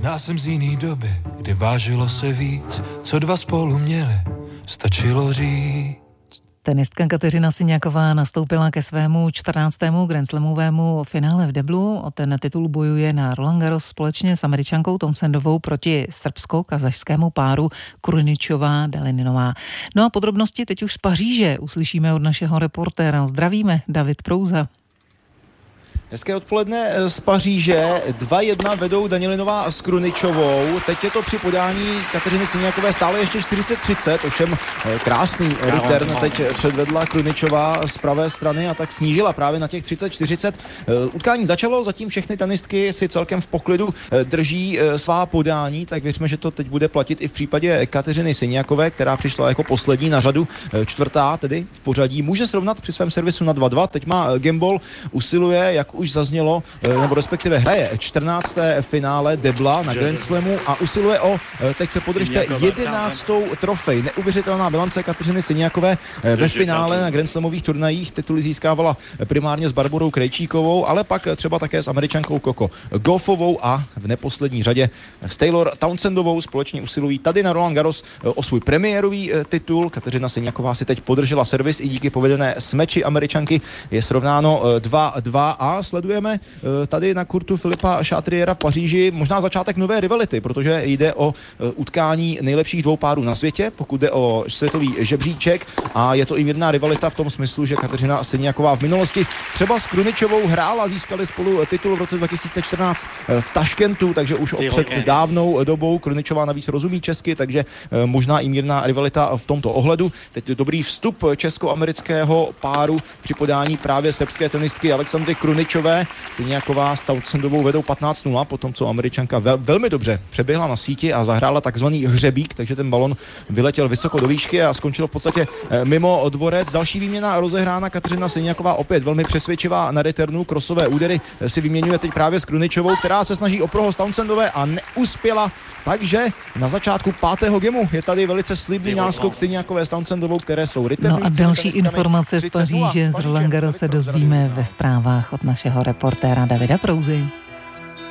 Možná jsem z jiný doby, kdy vážilo se víc, co dva spolu měli, stačilo říct. Tenistka Kateřina Syňáková nastoupila ke svému 14. grandslamovému finále v deblu. O ten titul bojuje na Roland Garros společně s Američankou Townsendovou proti srbsko-kazašskému páru Kruničová-Delininová. No a podrobnosti teď už z Paříže uslyšíme od našeho reportéra. Zdravíme, David Prouza. Hezké odpoledne z Paříže. 2-1 vedou Danilinová s Kruničovou. Teď je to při podání Kateřiny Syňákové stále ještě 40-30, ovšem krásný return teď předvedla Kruničová z pravé strany a tak snížila právě na těch 30-40. Utkání začalo, zatím všechny tenistky si celkem v poklidu drží svá podání, tak věřme, že to teď bude platit i v případě Kateřiny Syňákové, která přišla jako poslední na řadu, čtvrtá tedy v pořadí. Může srovnat při svém servisu na 2-2. Teď má gambol, usiluje, jak už zaznělo, nebo respektive hraje 14. finále debla na Grand Slamu a usiluje o, teď se podržte, 11. trofej. Neuvěřitelná bilance Kateřiny Syňákové ve finále na Grand Slamových turnajích. Tituly získávala primárně s Barborou Krejčíkovou, ale pak třeba také s Američankou Coco Gauffovou a v neposlední řadě s Taylor Townsendovou. Společně usilují tady na Roland Garros o svůj premiérový titul. Kateřina Syňáková si teď podržela servis i díky povedené smeči Američanky. Je srovnáno 2-2 a sledujeme tady na kurtu Filipa Chatriera v Paříži možná začátek nové rivality, protože jde o utkání nejlepších dvou párů na světě, pokud jde o světový žebříček, a je to i mírná rivalita v tom smyslu, že Kateřina Syňáková v minulosti třeba s Kruničovou hrála, získali spolu titul v roce 2014 v Taškentu, takže už před dávnou dobou. Kruničová navíc rozumí česky, takže možná i mírná rivalita v tomto ohledu. Teď dobrý vstup česko-amerického páru při podání právě srbské tenistky Alexandry Kruničové. Syňáková s Townsendovou vedou 15-0, potom co Američanka velmi dobře přeběhla na síti a zahrála takzvaný hřebík, takže ten balon vyletěl vysoko do výšky a skončil v podstatě mimo dvorec. Další výměna rozehrána, Kateřina Syňáková opět velmi přesvědčivá na returnu, krosové údery si vyměňuje teď právě s Kruničovou, která se snaží o prohod Townsendové a neuspěla, takže na začátku 5. gemu je tady velice slibný náskok Syňákové s Townsendovou, které jsou returnující. No a další informace z Paříže z Roland Garros se dozvíme ve zprávách od našeho reportéra Davida Prouzy.